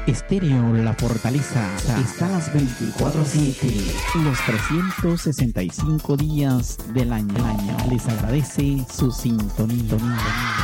Estéreo La Fortaleza. Estás 24/7. Los 365 días del año. Les agradece su sintonía.